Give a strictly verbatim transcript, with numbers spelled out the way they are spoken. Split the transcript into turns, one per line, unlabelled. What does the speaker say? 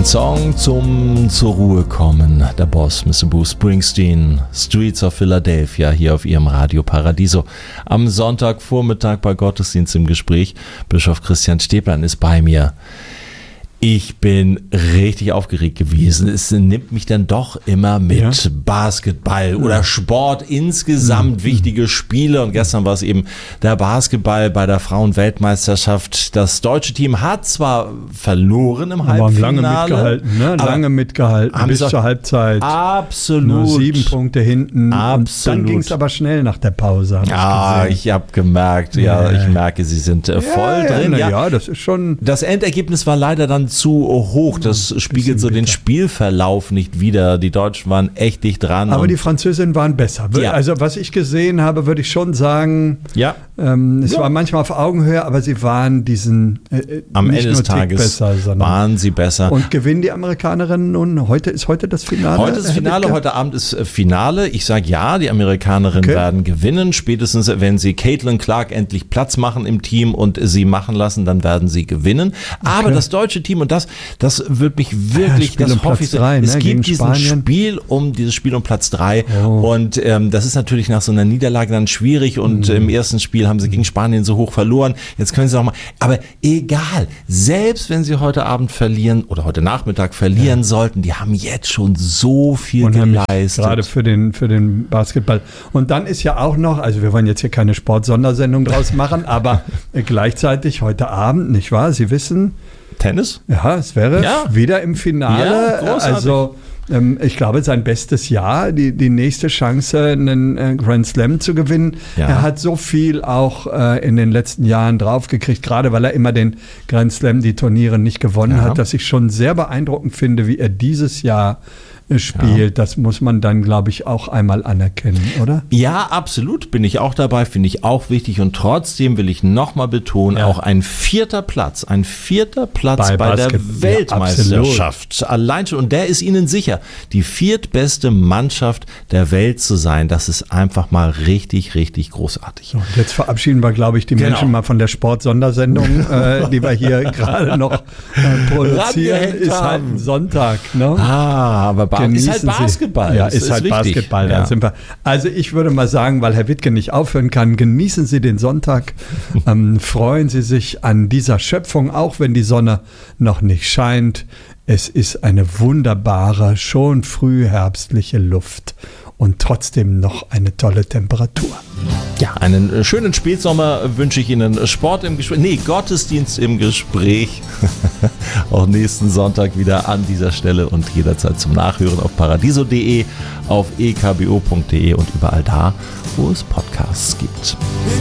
Ein Song zum zur Ruhe kommen. Der Boss, Mister Bruce Springsteen, Streets of Philadelphia, hier auf Ihrem Radio Paradiso. Am Sonntagvormittag bei Gottesdienst im Gespräch. Bischof Christian Stäblein ist bei mir. Ich bin richtig aufgeregt gewesen. Es nimmt mich dann doch immer mit ja. Basketball oder Sport insgesamt, mhm. wichtige Spiele. Und gestern war es eben der Basketball bei der Frauenweltmeisterschaft. Das deutsche Team hat zwar verloren im Halbfinale.
Aber lange mitgehalten, ne? Lange mitgehalten bis zur Halbzeit.
Absolut.
Nur sieben Punkte hinten.
Absolut.
Und dann ging es aber schnell nach der Pause. Hab
ah, ich, ich habe gemerkt, ja, ja, ich merke, Sie sind äh, voll
ja,
drin.
Ja,
ja.
ja, das ist schon...
Das Endergebnis war leider dann zu hoch. Das spiegelt so den Spielverlauf nicht wider. Die Deutschen waren echt dicht dran.
Aber die Französinnen waren besser. Ja. Also was ich gesehen habe, würde ich schon sagen,
ja.
ähm, es
ja.
war manchmal auf Augenhöhe, aber sie waren diesen äh,
am
nicht
Ende des Tages
besser,
waren sie besser.
Und gewinnen die Amerikanerinnen nun? Heute ist heute das Finale?
Heute ist das Finale, heute Abend ist Finale. Ich sage ja, die Amerikanerinnen okay. werden gewinnen. Spätestens, wenn sie Caitlin Clark endlich Platz machen im Team und sie machen lassen, dann werden sie gewinnen. Aber okay. das deutsche Team, und das Das wird mich wirklich,
ja,
das
um
hoffe ich,
drei,
es
ne,
gibt diesen
Spanien.
Spiel um dieses Spiel um Platz drei
oh.
und ähm, das ist natürlich nach so einer Niederlage dann schwierig und mhm. im ersten Spiel haben sie gegen Spanien so hoch verloren, jetzt können sie noch mal, aber egal, selbst wenn sie heute Abend verlieren oder heute Nachmittag verlieren ja. sollten, die haben jetzt schon so viel
Unheimlich,
geleistet.
Gerade für den, für den Basketball. Und dann ist ja auch noch, also wir wollen jetzt hier keine Sportsondersendung draus machen, aber gleichzeitig heute Abend, nicht wahr, Sie wissen,
Tennis?
Ja, es wäre
ja.
wieder im Finale.
Ja,
also ähm, ich glaube, sein bestes Jahr, die, die nächste Chance, einen äh, Grand Slam zu gewinnen. Ja. Er hat so viel auch äh, in den letzten Jahren draufgekriegt, gerade weil er immer den Grand Slam, die Turniere nicht gewonnen ja. hat, dass ich schon sehr beeindruckend finde, wie er dieses Jahr spielt. Ja. Das muss man dann, glaube ich, auch einmal anerkennen, oder?
Ja, absolut. Bin ich auch dabei, finde ich auch wichtig. Und trotzdem will ich nochmal betonen, ja. auch ein vierter Platz, ein vierter Platz bei, bei der Weltmeisterschaft. Ja, allein schon, und der ist Ihnen sicher, die viertbeste Mannschaft der Welt zu sein, das ist einfach mal richtig, richtig großartig.
So, und jetzt verabschieden wir, glaube ich, die genau. Menschen mal von der Sportsondersendung, äh, die wir hier gerade noch äh, produzieren. Ist halt ein Sonntag, ne?
Ah, aber bei ist halt Basketball.
Sie. Ja, ist, ist halt wichtig. Basketball. Ja. Sind wir. Also ich würde mal sagen, weil Herr Wittke nicht aufhören kann, genießen Sie den Sonntag, ähm, freuen Sie sich an dieser Schöpfung, auch wenn die Sonne noch nicht scheint. Es ist eine wunderbare, schon frühherbstliche Luft und trotzdem noch eine tolle Temperatur.
Ja, einen schönen Spätsommer wünsche ich Ihnen. Sport im Gespräch, nee, Gottesdienst im Gespräch. Auch nächsten Sonntag wieder an dieser Stelle und jederzeit zum Nachhören auf paradiso punkt de, auf e k b o punkt de und überall da, wo es Podcasts gibt.